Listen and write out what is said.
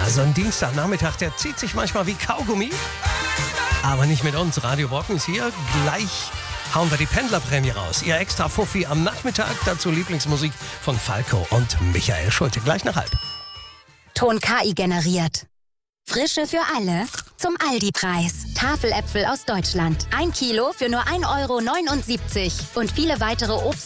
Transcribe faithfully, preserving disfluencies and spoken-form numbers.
so ein Dienstagnachmittag, der zieht sich manchmal wie Kaugummi. Aber nicht mit uns. Radio Brocken ist hier. Gleich hauen wir die Pendlerprämie raus. Ihr extra Fuffi am Nachmittag. Dazu Lieblingsmusik von Falco und Michael Schulte. Gleich nach halb. Ton K I generiert. Frische für alle zum Aldi-Preis. Tafeläpfel aus Deutschland. Ein Kilo für nur ein Euro neunundsiebzig. Und viele weitere Obst